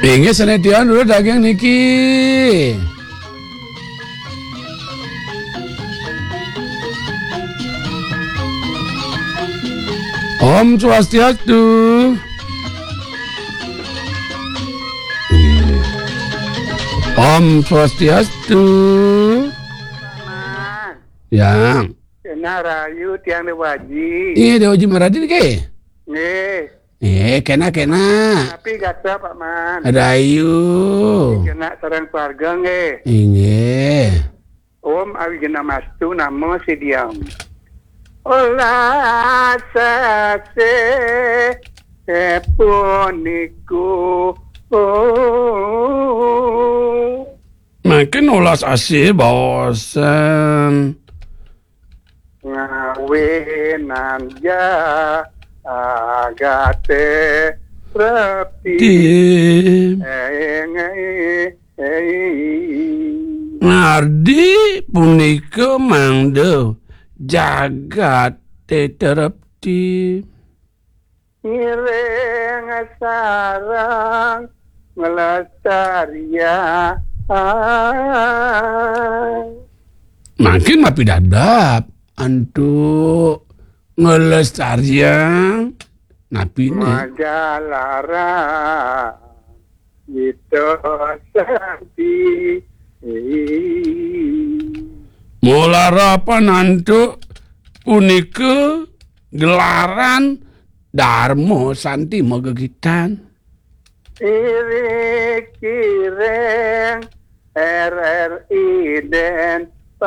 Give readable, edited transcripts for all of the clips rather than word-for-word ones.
Inggih senedyan lho daging niki. Om Swastiastu. Om Swastiastu. Paman. Yang. Kena rayu tiang dewaji. Iya Dewaji Maradi ke? Nggih. Kena. Tapi kata Pak Man. Rayu. Kena sareng keluarga nggih. Inggih. Om awi kena mastu namo si diam. Olah sase puniku. Makin ulas asih bosen. Ngawinan ja agate repi. Di Nardi punika mangdo jagat teterepti. Ngiring sarang ngelestaria. Makin mapi dadap antu ngelestarian napi ne. Majalara gitu santi. Mularapan antu punika gelaran Darmo Santi Mogegitan. Kireng RRI dan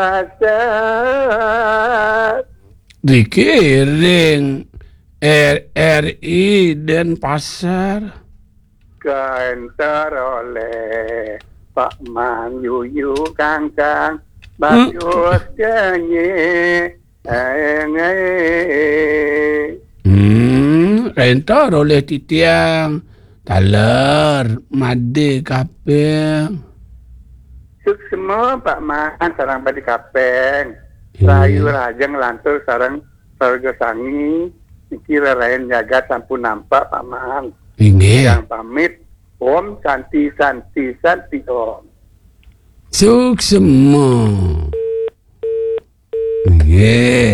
pasar. Dikiring RRI dan pasar. Kantor oleh Pak Man Yuyu Kangkang Bagus Kenye Rentor oleh titiang taler made kapeng. Suksema Pak Man sarang Padi Kapeng. Rayu rajang lantur sarang Sarga Sangi. Kira lain jagat sampun nampak Pak Man. Inggih. Yang pamit. Om Santi Om. Suksema. Inggih.